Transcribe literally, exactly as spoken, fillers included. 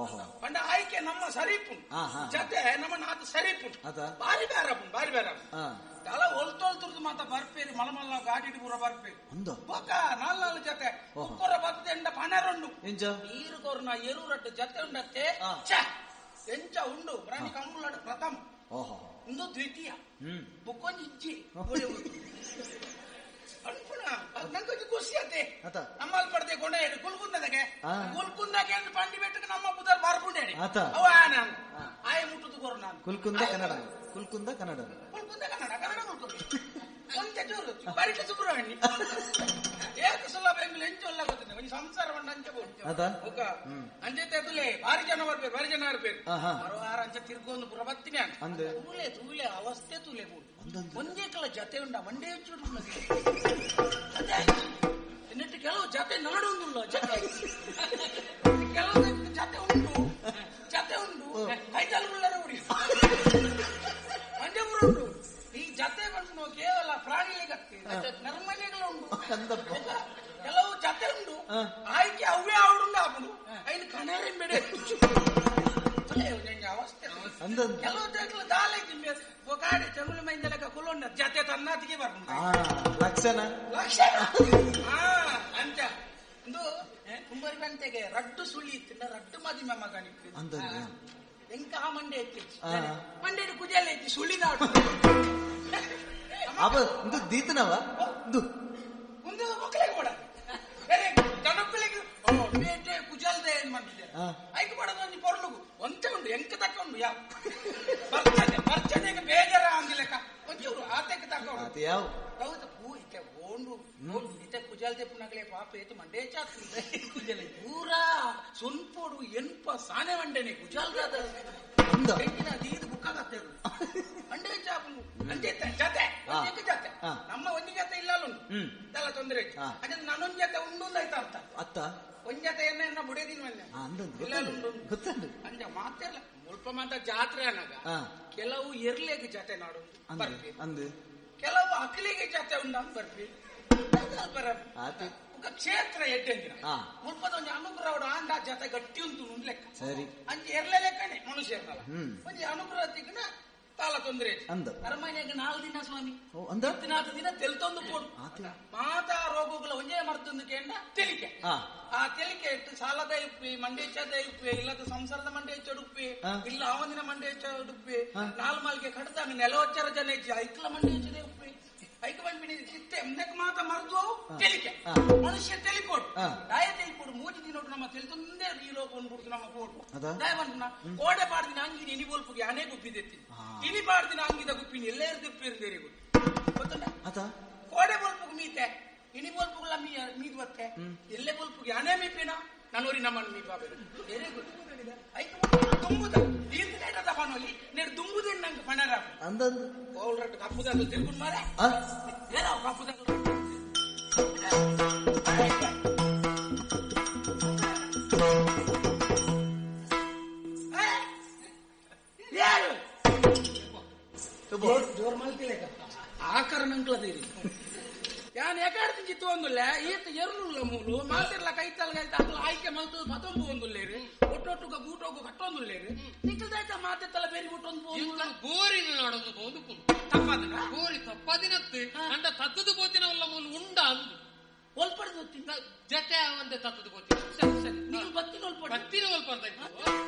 ಪಂಡ ಆಯ್ಕೆ ನಮ್ಮ ಸರಿಪು ಜತೆ ನಮ್ಮ ನಾತು ಸರಿಪು ಬಾರಿ ಬೇರಪ್ಪು ಬಾರಿ ಬೇರಪ್ಪು ತಲ ಒಲ್ತೊಲ್ತುರ್ದು ಮಾತ ಬರ್ಪೇರಿ ಮಲಮಲ್ಲ ಗಾಡಿ ಪೂರ ಬರ್ಪೇರಿ ಬೊಕ್ಕ ನಾಲ್ ನಾಲ್ ಜತೆ ಉಕ್ಕರ ಬತ್ತೆ ಎಂಡ ಪನರೊಂಡು ನೀರು ಕೊರ್ನ ಎರುರಟ್ಟು ಜತೆ ಉಂಡತ್ತೆ ಎಂಚ ಉಂಡು ಪ್ರಾಣಿ ಕಂಬುಲಾಡು ಪ್ರಥಮ ಒಂದು ದ್ವಿತೀಯ ಬುಕ್ಕೊಂದು ಇಜ್ಜಿ ಅನ್ಪುಣ ನಂಗೆ ಖುಷಿ ಆತೆ ನಮ್ಮಲ್ಲಿ ಪಡೆದೆ ಕೊಂಡ ಹೇಳಿ ಕುಲ್ಕುಂದಗೆ ಕುಲ್ಕುಂದಗೆ ಅಂತ ಪಂಡಿ ಬೆಟ್ಟಕ್ಕೆ ನಮ್ಮ ಬುದ್ಧ ಬಾರ್ಪುಂಡೆ ಅವ ನಾನು ಆಯ ಮುಟ್ಟುದು ಕೊರ ನಾನು ಕುಲ್ಕುಂದ ಕನ್ನಡ ಕುಲ್ಕುಂದ ಕನ್ನಡ ಕುಲ್ಕುಂದ ಕನ್ನಡ ಕನ್ನಡ ಕುಲ್ಕುಂದ ಒಂಚ ಜೋರು ಬರಿಕ ಸುಬ್ರಹ್ಮಣ್ಯ ಏಕ ಸುಲಭ ಎಂಗ್ಲು ಎಂಚೊಲ್ಲ ಗೊತ್ತಿದೆ ಒಂದು ಸಂಸಾರವನ್ನು ಅಂಚಬಹುದು ಅಂಚೆ ತೆತ್ತಲೆ ಭಾರಿ ಜನ ಬರ್ಬೇಕು ಭಾರಿ ಜನ ಇರ್ಬೇಕು ಮರವಾರ ಅಂಚೆ ತಿರ್ಗೊಂದು ಪುರ ಬತ್ತಿನ ತೂಲೆ ತೂಲೆ ಅವಸ್ಥೆ ತೂಲೆ ಒಂದೇ ಕಲ ಜತೆ ಉಂಡ ಮಂಡೇ ಚೂರು എന്നിട്ട് ಕೆಲವು ಜತೆ ನಾಡೊಂದುಲ್ಲ ಜತೆ ಕೆಲವು ಜತೆ ಉಂಟು ಜತೆ ಉಂಟು ಕೈತಲುಳ್ಳರ ಉಡಿ ಮಂಡ್ಯ ಊರ ಉಂಟು ಈ ಜತೆ ಬಂದು ಕೇವಲ ಪ್ರಾಣಿಗಳಿಗತ್ತೆ ನರ್ಮನೆಗಳು ಉಂಟು ಕೆಲವು ಜತೆ ಉಂಟು ಆಯ್ಕೆ ಅವೇ ಅವಡುಂಡು ಆಪುಡು ಐನು ಕಣರೆ ಬೆಡೆ ಅವಸ್ಥೆ ಕೆಲವು ದೇಕಲು ದಾಲೆ ಗಾಡಿ ತೆಂಗುಲು ಮೈಂದಲಕ ಕುಲೊಂಡ ಜತೆ ತನ್ನಾತಿಗೆ ಬರ್ಬೋದು ಲಕ್ಷಣ ಲಕ್ಷಣ ಅಂಚ ಒಂದು ಕುಂಬರಿ ಬಂತೆಗೆ ರಡ್ಡು ಸುಳ್ಳಿ ಇತ್ತಿನ ರಡ್ಡು ಮದಿ ಮಮ್ಮ ಕಾಣಿಕ್ಕು ಎಂಕ ಆ ಮಂಡೆ ಎತ್ತಿ ಮಂಡೆ ಕುಜೆಲ್ಲ ಎತ್ತಿ ಸುಳ್ಳಿ ನಾಡು ಇದು ದೀತನವ ಒಂದು ಮಕ್ಕಳಿಗೆ ಕೊಡ ಬೇರೆ ಜನಕ್ಕಳಿಗೆ ಕುಜಲ್ದೆ ಏನ್ ಮಾಡ್ತಿದ್ದಾರೆ ಐಕ್ ಮಾಡೋದು ಒಂದು ಪೊರ್ಲುಗು ಒಂತೆ ಉಂಡು ಎಂಕ ತಕ್ಕೊಂಡು ಯಾವ ಬರ್ಚನೆ ಬರ್ಚನೆಗೆ ಬೇಜಾರ ಅಂದಿಲೆಕ್ಕ ಒಂಚೂರು ಆತಕ್ಕೆ ತಕೊಂಡು ಯಾವ ಹೌದು ಹೂ ಇತ್ತೆ ಓಂಡು ಇತ್ತೆ ಕುಜಲ್ದೆ ಪುನಗಲೇ ಪಾಪ ಏತು ಮಂಡೇ ಚಾತ್ರೆ ಕುಜಲೆ ಪೂರಾ ಸುನ್ಪೋಡು ಎನ್ಪ ಸಾನೆ ಮಂಡೇನೆ ಕುಜಲ್ದ ಎಂಟಿನ ದೀದು ಬುಕ್ಕಾಗತ್ತೇರು ಮಂಡೇ ಚಾಪು ಅಂತೆ ಜತೆ ಎಂಕ ಜತೆ ನಮ್ಮ ಒಂದು ಜತೆ ಇಲ್ಲಲ್ಲುಂಟು ಇದೆಲ್ಲ ತೊಂದರೆ ಅದೇ ನಾನೊಂದು ಜತೆ ಉಂಡು ಆಯ್ತಾ ಅಂತ ಅತ್ತ ಒಂಜತೆ ಎನ್ನ ಬುಡೇದಿನ ಗೊತ್ತುಂಟು ಅಂಜ ಮಾತಿರ್ಲ ಮುಲ್ಪ ಮಾತ ಜಾತ್ರೆ ಅನ್ನಗ ಕೆಲವು ಎರ್ಲೆಗೆ ಜತೆ ನಾಡು ಬರ್ಬಿ ಕೆಲವು ಅಖಿಲಿಗೆ ಜತೆ ಉಂಡ ಬರ್ಬಿ ಕ್ಷೇತ್ರ ಎಡ್ಡೆಂದಿನ ಮುಲ್ಪದ ಒಂದು ಅನುಗ್ರಹ ಆಂಡ ಜತೆ ಗಟ್ಟಿ ಉಂಟು ಲೆಕ್ಕ ಸರಿ ಅಂಚೆ ಎರ್ಲೆ ಲೆಕ್ಕನೆ ಮನುಷ್ಯರ್ನಲ್ಲ ಒಂದು ಅನುಗ್ರಹ ತಿಗ್ನ ಕಾಲ ತೊಂದರೆ ಅರಮನೆಗೆ ನಾಲ್ಕು ದಿನ ಸ್ವಾಮಿ ಹದಿನಾಲ್ಕು ದಿನ ತೆಲ್ತೊಂದು ಕೊಡು ಮಾತಾ ರೋಗಗಳ ಒಂಜೇ ಮರ್ತೊಂದು ಕೇಂಡ ತೆಲಿಕೆ ಆ ತೆಲಿಕೆ ಇಟ್ಟು ಸಾಲದ ಉಪ್ಪಿ ಮಂಡೇಚದ ಉಪ್ಪಿ ಇಲ್ಲದ ಸಂಸಾರದ ಮಂಡೇಚ ಉಡುಪ್ಪಿ ಇಲ್ಲ ಅವನಿನ ಮಂಡೇಚ ಉಡುಪ್ಪಿ ನಾಲ್ ಮಾಲ್ಗೆ ಕಡ್ದಾಗ ನೆಲವಚ್ಚರ ಜನ ಇಜ್ಜಿ ಐಕ್ಲ ಮಂಡೇಚದೆ ಉಪ್ಪಿ ಐಕ ಬಂದ್ಬಿಡಿ ಚಿತ್ತೆ ಮುಂದಕ್ಕೆ ಮಾತ ಮರ್ದು ತೆಲಿಕೆ ಮನುಷ್ಯ ತೆಲಿಕೊಡು ದಾಯ ತೆಲಿಕೊಡು ಮೂಜಿ ದಿನೋಡು ನಮ್ಮ ತೆಲ್ತೊಂದೇ ಈ ಲೋಕ ಬಂದ್ಬಿಡ್ತು ನಮ್ಮ ಕೋಡು ದಾಯ ಬಂದ ಕೋಡೆ ಪಾಡ್ದಿನ ಅಂಗಿನ ಇನಿ ಬೋಲ್ಪುಗೆ ಅನೇ ಗುಪ್ಪಿದೆತ್ತಿ ಇನಿ ಪಾಡ್ದಿನ ಅಂಗಿದ ಗುಪ್ಪಿನ ಎಲ್ಲೇ ಗುಪ್ಪಿ ಇರ್ದೇರಿ ಗೊತ್ತುಂಟ ಕೋಡೆ ಬೋಲ್ಪುಗೆ ಮೀತೆ ಇನಿ ಬೋಲ್ಪುಗಳ ಮೀ ಮೀದ್ ಬತ್ತೆ ಎಲ್ಲೇ ಬೋಲ್ಪುಗೆ ಅನೇ ಮೀಪಿನ ನಾನೋರಿ ನಮ್ಮನ್ನು ಮೀ ಬಾಬೇರು ಬೇರೆ ಗೊತ್ತು ಐಕ ತುಂಬುದ ದೀರ್ಘ ನೇಟದ ಪನೋಲಿ ನೇಡು ತುಂಬುದೇ ನಂಗೆ ಪಣರ ಅಂದಂದು ಓಲ್ರಟ್ಟು ಕಪ್ಪುದಾಗ ತಿರ್ಕೊಂಡು ಮಾರೆ ಏನೋ ಕಪ್ಪುದಾಗ ಜೋರ್ ಮಲ್ತಿಲೇಕ ಆಕಾರ ನಂಕ್ಲದೇರಿ ಯಾನ್ ಎಕಾಡ್ತಿ ಚಿತ್ತು ಒಂದುಲ್ಲ ಈತ ಎರ್ನುಲ್ಲ ಮೂಲು ಮಾತಿರ್ಲ ಕೈತಲ್ ಕೈತ ಅಕ್ಲ ಆಯ್ಕೆ ಮಲ್ತು ಮತ್ತೊಂದು ಒಂದುಲ್ಲೇರಿ ಒಟ್ಟೊಟ್ಟುಗ ಗೂಟೋಗು ಕಟ್ಟೊಂದುಲ್ಲೇರಿ ನಿಕ್ಕಲ್ದಾಯ್ತ ಮಾತೆತ್ತಲ ಬೇರೆ ಬಿಟ್ಟೊಂದು ಗೋರಿನ ನೋಡೋದು ಬೋದು ತಪ್ಪದಿನ ಗೋರಿ ತಪ್ಪದಿನತ್ತು ಅಂಡ ತತ್ತದು ಬೋತಿನ ಒಲ್ಲ ಮೂಲು ಉಂಡ ಅಂದು ಒಲ್ಪಡ್ದು ಜತೆ ಅವಂತೆ ತತ್ತದು ಬೋತಿನ ಸರಿ ಸರಿ ನೀವು ಬತ್ತಿನ ಒಲ್ಪಡ ಬತ್ತಿನ ಒಲ್ಪಡ್ತಾ